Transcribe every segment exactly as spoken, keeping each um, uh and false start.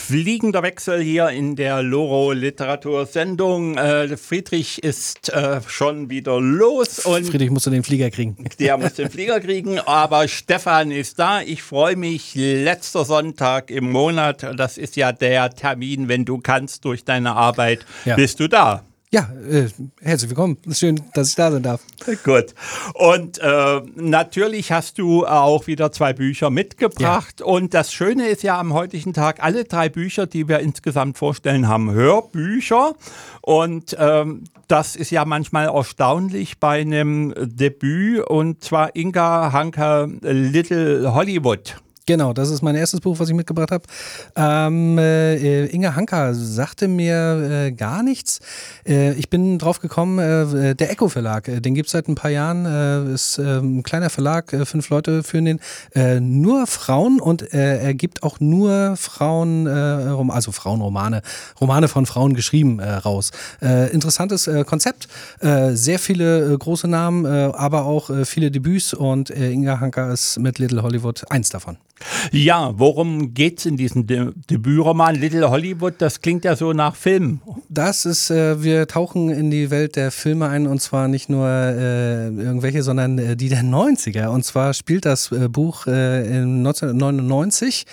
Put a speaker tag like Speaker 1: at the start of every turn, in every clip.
Speaker 1: Fliegender Wechsel hier in der Loro Literatursendung. Äh, Friedrich ist äh, schon wieder los. Und
Speaker 2: Friedrich musste den Flieger kriegen.
Speaker 1: Der muss den Flieger kriegen, aber Stefan ist da. Ich freue mich. Letzter Sonntag im Monat, das ist ja der Termin, wenn du kannst durch deine Arbeit, ja. Bist du da.
Speaker 2: Ja, äh, herzlich willkommen. Es ist schön, dass ich da sein darf.
Speaker 1: Gut. Und äh, natürlich hast du auch wieder zwei Bücher mitgebracht. Ja. Und das Schöne ist ja am heutigen Tag, alle drei Bücher, die wir insgesamt vorstellen, haben Hörbücher. Und ähm, das ist ja manchmal erstaunlich bei einem Debüt. Und zwar Inga Hanker, Little Hollywood.
Speaker 2: Genau, das ist mein erstes Buch, was ich mitgebracht habe. Ähm, äh, Inga Hanker sagte mir äh, gar nichts. Äh, ich bin drauf gekommen, äh, der Echo Verlag, äh, den gibt es seit ein paar Jahren, äh, ist äh, ein kleiner Verlag, äh, fünf Leute führen den, äh, nur Frauen und äh, er gibt auch nur Frauen, äh, also Frauenromane, Romane von Frauen geschrieben äh, raus. Äh, interessantes äh, Konzept, äh, sehr viele äh, große Namen, äh, aber auch äh, viele Debüts und äh, Inga Hanker ist mit Little Hollywood eins davon.
Speaker 1: Ja, worum geht's in diesem De- Debütroman Little Hollywood? Das klingt ja so nach Film.
Speaker 2: Das ist, äh, wir tauchen in die Welt der Filme ein und zwar nicht nur äh, irgendwelche, sondern äh, die der neunziger. Und zwar spielt das äh, Buch äh, in neunzehnhundertneunundneunzig.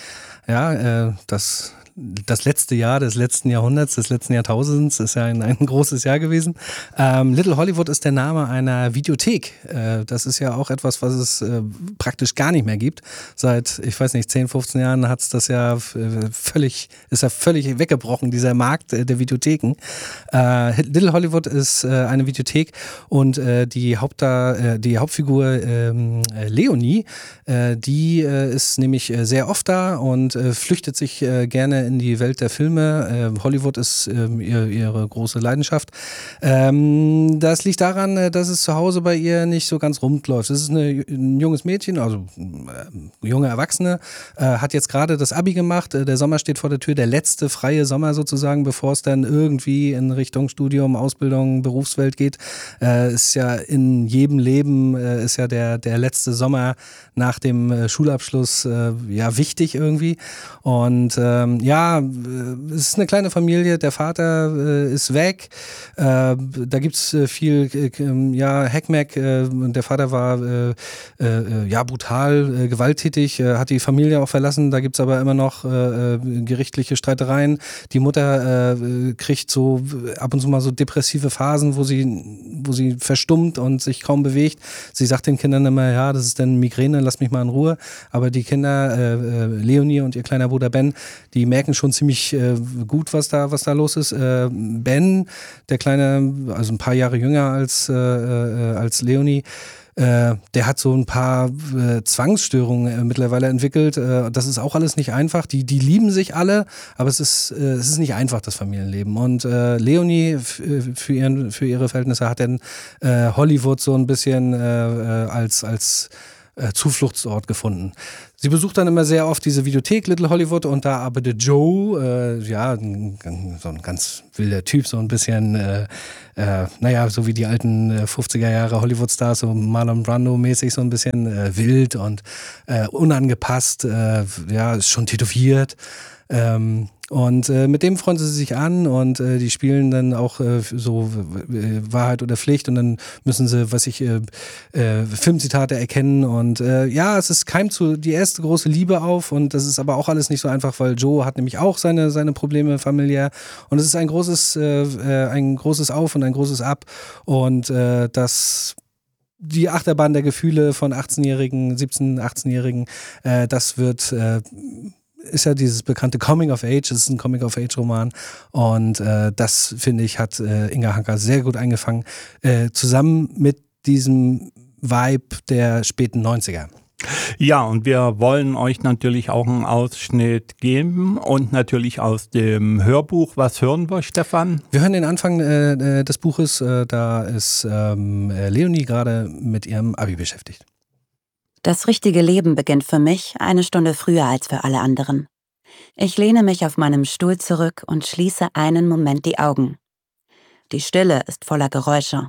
Speaker 2: Ja, äh, das Das letzte Jahr des letzten Jahrhunderts, des letzten Jahrtausends ist ja ein, ein großes Jahr gewesen. Ähm, Little Hollywood ist der Name einer Videothek. Äh, das ist ja auch etwas, was es äh, praktisch gar nicht mehr gibt. Seit, ich weiß nicht, zehn, fünfzehn Jahren hat's das ja äh, völlig, ist ja völlig weggebrochen, dieser Markt äh, der Videotheken. Äh, Little Hollywood ist äh, eine Videothek und äh, die, Haupta, äh, die Hauptfigur äh, Leonie, äh, die äh, ist nämlich äh, sehr oft da und äh, flüchtet sich äh, gerne in die Welt der Filme. Äh, Hollywood ist äh, ihr, ihre große Leidenschaft. Ähm, das liegt daran, äh, dass es zu Hause bei ihr nicht so ganz rund läuft. Es ist eine, ein junges Mädchen, also äh, junge Erwachsene, äh, hat jetzt gerade das Abi gemacht. Äh, der Sommer steht vor der Tür, der letzte freie Sommer sozusagen, bevor es dann irgendwie in Richtung Studium, Ausbildung, Berufswelt geht. Äh, ist ja in jedem Leben äh, ist ja der, der letzte Sommer nach dem äh, Schulabschluss äh, ja wichtig irgendwie. Und ähm, ja, Ja, es ist eine kleine Familie, der Vater äh, ist weg, äh, da gibt es äh, viel äh, ja, Heckmeck, äh, der Vater war äh, äh, ja, brutal, äh, gewalttätig, äh, hat die Familie auch verlassen, da gibt es aber immer noch äh, gerichtliche Streitereien. Die Mutter äh, kriegt so ab und zu mal so depressive Phasen, wo sie, wo sie verstummt und sich kaum bewegt. Sie sagt den Kindern immer, ja, das ist dann Migräne, lass mich mal in Ruhe, aber die Kinder, äh, Leonie und ihr kleiner Bruder Ben, die merken schon ziemlich äh, gut, was da, was da los ist. Äh, Ben, der Kleine, also ein paar Jahre jünger als, äh, äh, als Leonie, äh, der hat so ein paar äh, Zwangsstörungen äh, mittlerweile entwickelt. Äh, das ist auch alles nicht einfach. Die, die lieben sich alle, aber es ist, äh, es ist nicht einfach, das Familienleben. Und äh, Leonie f- für, ihren, für ihre Verhältnisse hat dann äh, Hollywood so ein bisschen äh, als, als Äh, Zufluchtsort gefunden. Sie besucht dann immer sehr oft diese Videothek Little Hollywood und da arbeitet Joe, äh, ja, ein, so ein ganz wilder Typ, so ein bisschen, äh, äh, naja, so wie die alten äh, fünfziger Jahre Hollywood-Stars, so Marlon Brando-mäßig, so ein bisschen äh, wild und äh, unangepasst, äh, ja, ist schon tätowiert. Ähm, Und äh, mit dem freunden sie sich an und äh, die spielen dann auch äh, so äh, Wahrheit oder Pflicht und dann müssen sie, was ich, äh, äh, Filmzitate erkennen und äh, ja, es ist keimt zu die erste große Liebe auf und das ist aber auch alles nicht so einfach, weil Joe hat nämlich auch seine, seine Probleme familiär und es ist ein großes, äh, ein großes Auf und ein großes Ab und äh, das die Achterbahn der Gefühle von achtzehnjährigen, siebzehn-, achtzehnjährigen, äh, das wird äh, ist ja dieses bekannte Coming of Age, es ist ein Coming of Age Roman und äh, das, finde ich, hat äh, Inga Hanker sehr gut eingefangen, äh, zusammen mit diesem Vibe der späten neunziger.
Speaker 1: Ja, und wir wollen euch natürlich auch einen Ausschnitt geben und natürlich aus dem Hörbuch. Was hören wir, Stefan?
Speaker 2: Wir hören den Anfang äh, des Buches, äh, da ist ähm, Leonie gerade mit ihrem Abi beschäftigt.
Speaker 3: Das richtige Leben beginnt für mich eine Stunde früher als für alle anderen. Ich lehne mich auf meinem Stuhl zurück und schließe einen Moment die Augen. Die Stille ist voller Geräusche.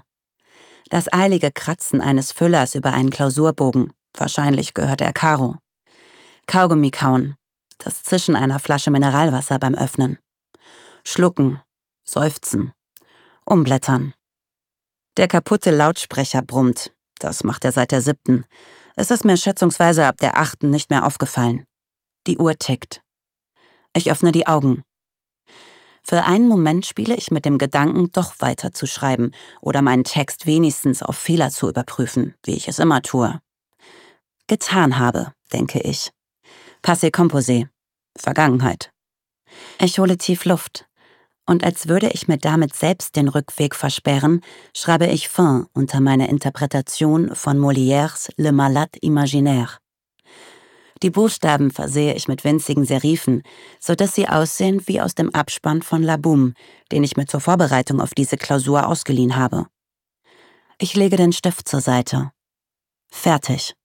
Speaker 3: Das eilige Kratzen eines Füllers über einen Klausurbogen. Wahrscheinlich gehört er Caro. Kaugummi kauen. Das Zischen einer Flasche Mineralwasser beim Öffnen. Schlucken, seufzen, umblättern. Der kaputte Lautsprecher brummt. Das macht er seit der siebten. Es ist mir schätzungsweise ab der achten nicht mehr aufgefallen. Die Uhr tickt. Ich öffne die Augen. Für einen Moment spiele ich mit dem Gedanken, doch weiter zu schreiben oder meinen Text wenigstens auf Fehler zu überprüfen, wie ich es immer tue. Getan habe, denke ich. Passé composé. Vergangenheit. Ich hole tief Luft. Und als würde ich mir damit selbst den Rückweg versperren, schreibe ich fin unter meine Interpretation von Molières Le Malade Imaginaire. Die Buchstaben versehe ich mit winzigen Serifen, sodass sie aussehen wie aus dem Abspann von La Boum, den ich mir zur Vorbereitung auf diese Klausur ausgeliehen habe. Ich lege den Stift zur Seite. Fertig.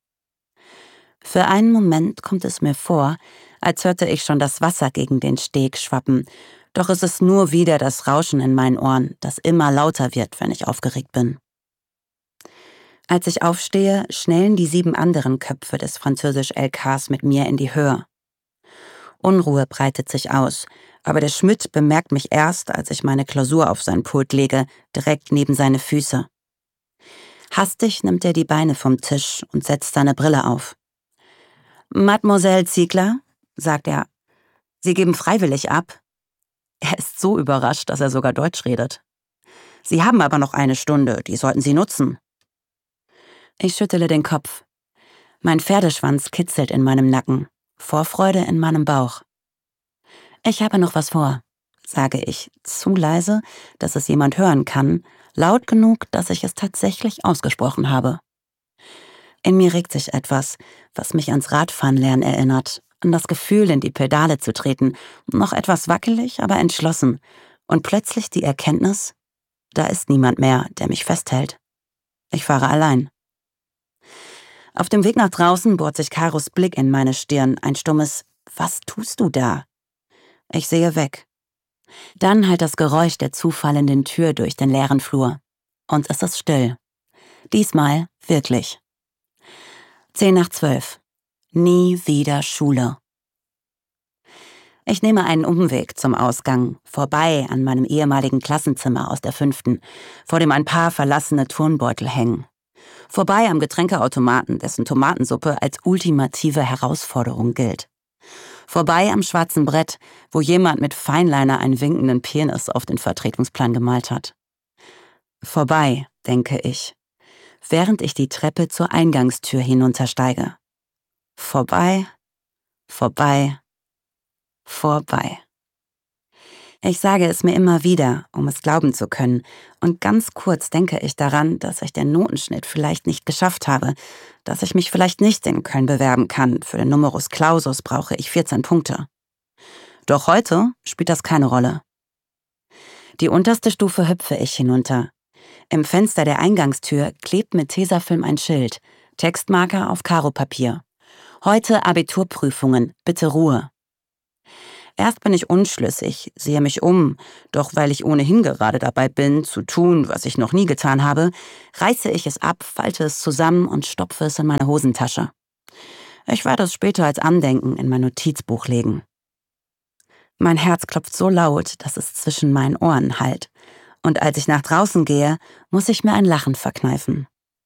Speaker 3: Für einen Moment kommt es mir vor, als hörte ich schon das Wasser gegen den Steg schwappen, doch es ist nur wieder das Rauschen in meinen Ohren, das immer lauter wird, wenn ich aufgeregt bin. Als ich aufstehe, schnellen die sieben anderen Köpfe des Französisch-L Ks mit mir in die Höhe. Unruhe breitet sich aus, aber der Schmidt bemerkt mich erst, als ich meine Klausur auf sein Pult lege, direkt neben seine Füße. Hastig nimmt er die Beine vom Tisch und setzt seine Brille auf. »Mademoiselle Ziegler«, sagt er, »Sie geben freiwillig ab?« Er ist so überrascht, dass er sogar Deutsch redet. »Sie haben aber noch eine Stunde, die sollten Sie nutzen.« Ich schüttele den Kopf. Mein Pferdeschwanz kitzelt in meinem Nacken, Vorfreude in meinem Bauch. »Ich habe noch was vor«, sage ich, zu leise, dass es jemand hören kann, laut genug, dass ich es tatsächlich ausgesprochen habe. In mir regt sich etwas, was mich ans Radfahrenlernen erinnert, an das Gefühl, in die Pedale zu treten, noch etwas wackelig, aber entschlossen, und plötzlich die Erkenntnis, da ist niemand mehr, der mich festhält. Ich fahre allein. Auf dem Weg nach draußen bohrt sich Karos Blick in meine Stirn, ein stummes »Was tust du da?« Ich sehe weg. Dann halt das Geräusch der zufallenden Tür durch den leeren Flur. Und es ist still. Diesmal wirklich. Zehn nach zwölf. Nie wieder Schule. Ich nehme einen Umweg zum Ausgang, vorbei an meinem ehemaligen Klassenzimmer aus der fünften, vor dem ein paar verlassene Turnbeutel hängen. Vorbei am Getränkeautomaten, dessen Tomatensuppe als ultimative Herausforderung gilt. Vorbei am schwarzen Brett, wo jemand mit Feinliner einen winkenden Penis auf den Vertretungsplan gemalt hat. Vorbei, denke ich, während ich die Treppe zur Eingangstür hinuntersteige. Vorbei, vorbei, vorbei. Ich sage es mir immer wieder, um es glauben zu können, und ganz kurz denke ich daran, dass ich den Notenschnitt vielleicht nicht geschafft habe, dass ich mich vielleicht nicht in Köln bewerben kann. Für den Numerus Clausus brauche ich vierzehn Punkte. Doch heute spielt das keine Rolle. Die unterste Stufe hüpfe ich hinunter. Im Fenster der Eingangstür klebt mit Tesafilm ein Schild, Textmarker auf Karopapier. Heute Abiturprüfungen, bitte Ruhe. Erst bin ich unschlüssig, sehe mich um, doch weil ich ohnehin gerade dabei bin, zu tun, was ich noch nie getan habe, reiße ich es ab, falte es zusammen und stopfe es in meine Hosentasche. Ich werde es später als Andenken in mein Notizbuch legen. Mein Herz klopft so laut, dass es zwischen meinen Ohren hallt. Und als ich nach draußen gehe, muss ich mir ein Lachen verkneifen.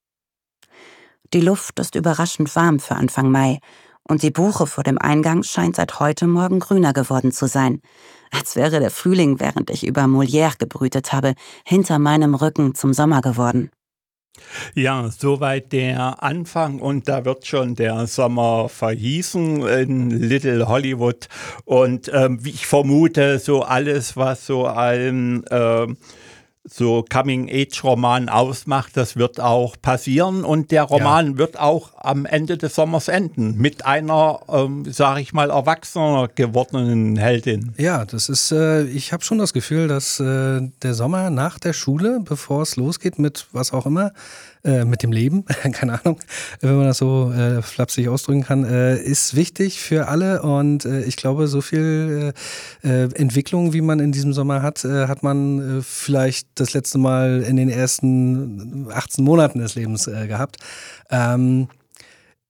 Speaker 3: Die Luft ist überraschend warm für Anfang Mai und die Buche vor dem Eingang scheint seit heute Morgen grüner geworden zu sein, als wäre der Frühling, während ich über Molière gebrütet habe, hinter meinem Rücken zum Sommer geworden.
Speaker 1: Ja, soweit der Anfang und da wird schon der Sommer verhießen in Little Hollywood und ähm, wie ich vermute, so alles, was so ein äh, so Coming-Age-Roman ausmacht, das wird auch passieren und der Roman ja. wird auch am Ende des Sommers enden mit einer, ähm, sage ich mal, erwachsener gewordenen Heldin.
Speaker 2: Ja, das ist, äh, ich habe schon das Gefühl, dass äh, der Sommer nach der Schule, bevor es losgeht mit was auch immer, äh, mit dem Leben, keine Ahnung, wenn man das so äh, flapsig ausdrücken kann, äh, ist wichtig für alle und äh, ich glaube, so viel äh, Entwicklung, wie man in diesem Sommer hat, äh, hat man äh, vielleicht das letzte Mal in den ersten achtzehn Monaten des Lebens äh, gehabt. Ähm,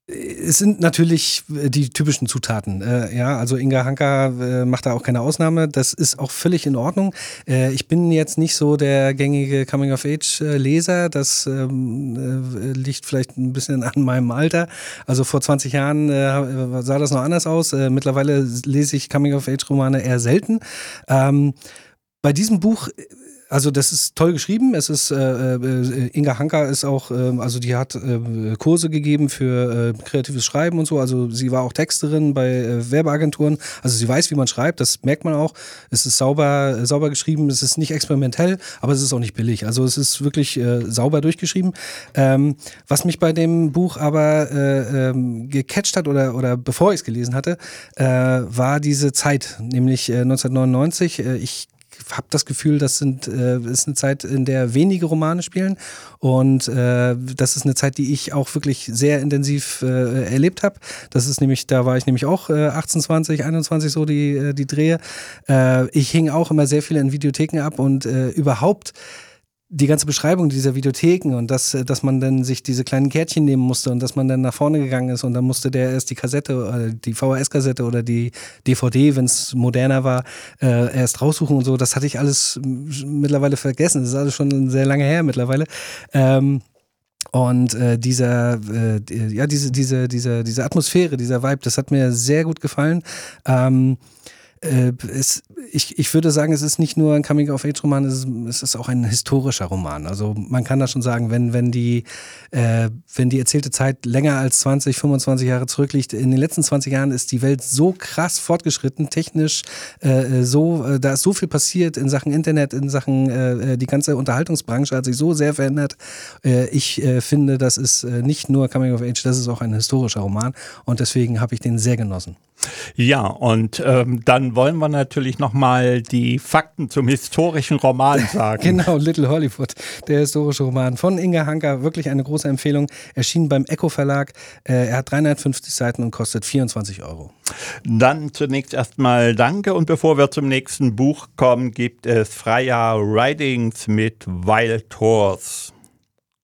Speaker 2: Es sind natürlich die typischen Zutaten. Äh, ja, also Inga Hanka äh, macht da auch keine Ausnahme. Das ist auch völlig in Ordnung. Äh, ich bin jetzt nicht so der gängige Coming-of-Age-Leser. Das ähm, äh, liegt vielleicht ein bisschen an meinem Alter. Also vor zwanzig Jahren äh, sah das noch anders aus. Äh, mittlerweile lese ich Coming-of-Age-Romane eher selten. Ähm, bei diesem Buch... Also das ist toll geschrieben. Es ist äh, äh, Inga Hanka ist auch, äh, also die hat äh, Kurse gegeben für äh, kreatives Schreiben und so. Also sie war auch Texterin bei äh, Werbeagenturen. Also sie weiß, wie man schreibt. Das merkt man auch. Es ist sauber, äh, sauber geschrieben. Es ist nicht experimentell, aber es ist auch nicht billig. Also es ist wirklich äh, sauber durchgeschrieben. Ähm, was mich bei dem Buch aber äh, ähm, gecatcht hat oder oder bevor ich es gelesen hatte, äh, war diese Zeit, nämlich äh, neunzehnhundertneunundneunzig. Äh, ich habe das Gefühl, das sind, äh, ist eine Zeit, in der wenige Romane spielen und äh, das ist eine Zeit, die ich auch wirklich sehr intensiv äh, erlebt habe. Das ist nämlich, da war ich nämlich auch äh, achtzehn, zwanzig, einundzwanzig so die, äh, die Drehe. Äh, ich hing auch immer sehr viel in Videotheken ab und äh, überhaupt die ganze Beschreibung dieser Videotheken und dass, dass man dann sich diese kleinen Kärtchen nehmen musste und dass man dann nach vorne gegangen ist und dann musste der erst die Kassette, die V H S-Kassette oder die D V D, wenn es moderner war, äh, erst raussuchen und so. Das hatte ich alles mittlerweile vergessen. Das ist alles schon sehr lange her mittlerweile. Ähm, Und äh, dieser, äh, ja, diese, diese, diese, diese Atmosphäre, dieser Vibe, das hat mir sehr gut gefallen. Ähm, äh, es, ich, ich würde sagen, es ist nicht nur ein Coming-of-Age-Roman, es ist, es ist auch ein historischer Roman. Also man kann da schon sagen, wenn, wenn, die, äh, wenn die erzählte Zeit länger als zwanzig, fünfundzwanzig Jahre zurückliegt, in den letzten zwanzig Jahren ist die Welt so krass fortgeschritten, technisch, äh, so, äh, da ist so viel passiert in Sachen Internet, in Sachen, äh, die ganze Unterhaltungsbranche hat sich so sehr verändert. Äh, ich äh, finde, das ist äh, nicht nur Coming-of-Age, das ist auch ein historischer Roman und deswegen habe ich den sehr genossen.
Speaker 1: Ja, und ähm, dann wollen wir natürlich nochmal die Fakten zum historischen Roman sagen.
Speaker 2: Genau, Little Hollywood, der historische Roman von Inga Hanka, wirklich eine große Empfehlung, erschien beim Echo Verlag, äh, er hat dreihundertfünfzig Seiten und kostet vierundzwanzig Euro.
Speaker 1: Dann zunächst erstmal danke und bevor wir zum nächsten Buch kommen, gibt es Freya Ridings mit Wild Horse.